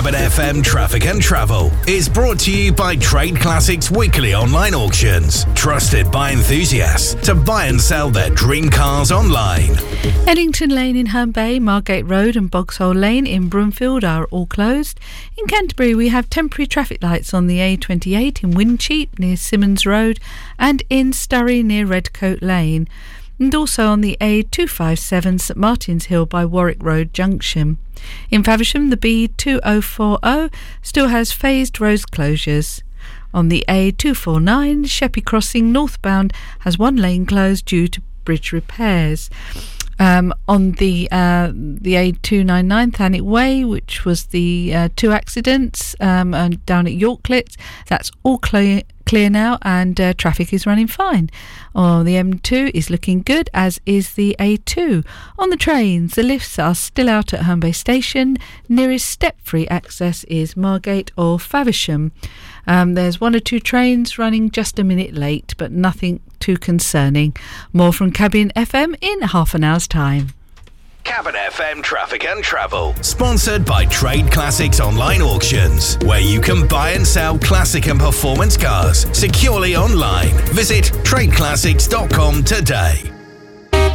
Cabot FM Traffic and Travel is brought to you by Trade Classics Weekly Online Auctions. Trusted by enthusiasts to buy and sell their dream cars online. Eddington Lane in Herne Bay, Margate Road and Boxhole Lane in Broomfield are all closed. In Canterbury we have temporary traffic lights on the A28 in Wincheap near Simmons Road and in Sturry near Redcoat Lane. And also on the A257 St Martin's Hill by Warwick Road Junction. In Faversham, the B2040 still has phased road closures. On the A249, Sheppey Crossing northbound has one lane closed due to bridge repairs. On the A299 Thanet Way, which was the two accidents and down at Yorklet, that's all clear now and traffic is running fine. The M2 is looking good, as is the A2. On the trains, the lifts are still out at Herne Bay Station. Nearest step-free access is Margate or Faversham. There's one or two trains running just a minute late, but nothing too concerning. More from Cabin FM in half an hour's time. Cabot FM Traffic and Travel, sponsored by Trade Classics Online Auctions, where you can buy and sell classic and performance cars securely online. Visit tradeclassics.com today.